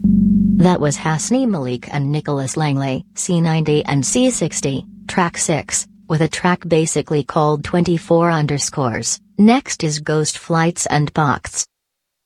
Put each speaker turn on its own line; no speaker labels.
That was Hasni Malik and Nicholas Langley, C90 and C60, track 6, with a track basically called 24 underscores. Next is Ghost Flights and Box.